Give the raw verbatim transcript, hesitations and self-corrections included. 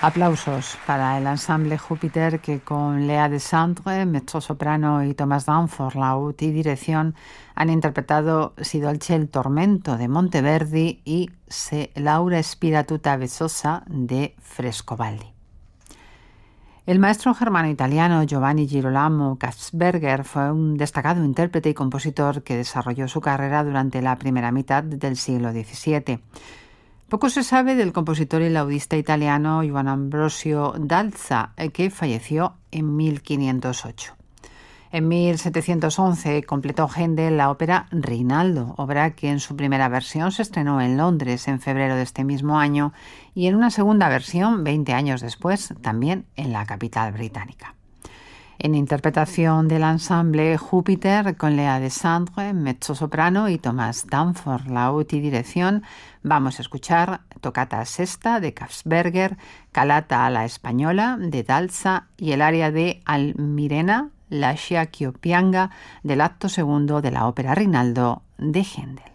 Aplausos para el ensamble Júpiter, que con Lea Desandre, mezzosoprano, y Thomas Danforth, laúd y dirección, han interpretado Si dolce il tormento de Monteverdi y Se Laura spira tutta vezzosa de Frescobaldi. El maestro germano-italiano Giovanni Girolamo Katzberger fue un destacado intérprete y compositor que desarrolló su carrera durante la primera mitad del siglo diecisiete. Poco se sabe del compositor y laudista italiano Juan Ambrosio Dalza, que falleció en mil quinientos ocho. En mil setecientos once completó Händel la ópera Rinaldo, obra que en su primera versión se estrenó en Londres en febrero de este mismo año y en una segunda versión, veinte años después, también en la capital británica. En interpretación del ensamble Júpiter, con Lea Desandre, mezzosoprano, y Thomas Danforth, laúd y dirección, vamos a escuchar Toccata Sesta de Katzberger, Calata a la Española de Dalza y el aria de Almirena, Lascia ch'io pianga, del acto segundo de la ópera Rinaldo de Händel.